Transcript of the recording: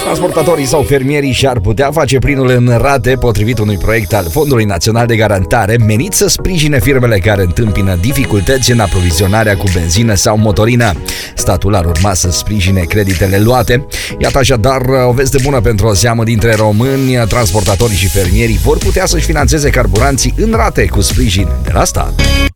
Transportatorii sau fermierii și-ar putea face plinul în rate potrivit unui proiect al Fondului Național de Garantare menit să sprijine firmele care întâmpină dificultăți în aprovizionarea cu benzină sau motorină. Statul ar urma să sprijine creditele luate. Iată așadar o veste bună pentru o seamă dintre români. Transportatorii și fermierii vor putea să-și finanțeze carburanții în rate cu sprijin de la stat.